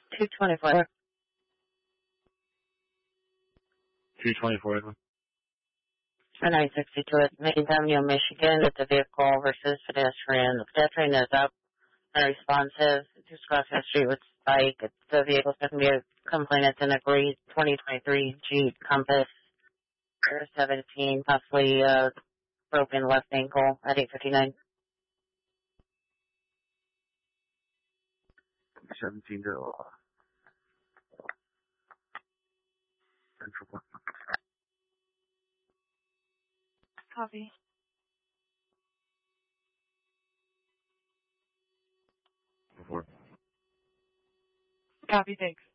224. 224, Edwin. 962 at Macadamia, Michigan. It's a vehicle versus pedestrian. The pedestrian is up and responsive. Just crossing the street with bike. The vehicle is going to be a complainant in a gray 2023 Jeep Compass 17, possibly broken left ankle at 8:59. 17 to Central. Copy. Before. Copy, thanks.